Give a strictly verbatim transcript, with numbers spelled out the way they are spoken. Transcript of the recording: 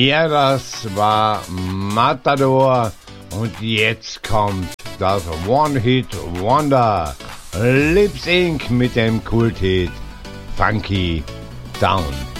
Ja, das war Matador und jetzt kommt das One-Hit-Wonder Lip Sync mit dem Kulthit Funky Down.